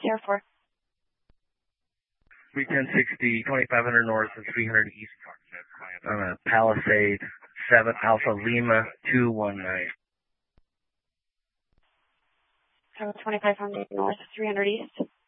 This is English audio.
care for? 31060, 2500 north and 300 east. Palisade, 7 Alpha Lima 219. So 2500 north, 300 east.